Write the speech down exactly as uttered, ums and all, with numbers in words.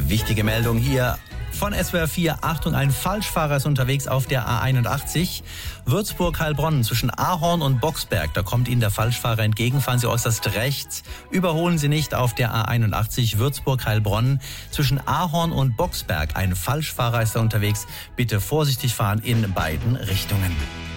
Wichtige Meldung hier von S W R vier. Achtung, ein Falschfahrer ist unterwegs auf der A einundachtzig. Würzburg-Heilbronn zwischen Ahorn und Boxberg. Da kommt Ihnen der Falschfahrer entgegen. Fahren Sie äußerst rechts. Überholen Sie nicht auf der A einundachtzig. Würzburg-Heilbronn zwischen Ahorn und Boxberg. Ein Falschfahrer ist da unterwegs. Bitte vorsichtig fahren in beiden Richtungen.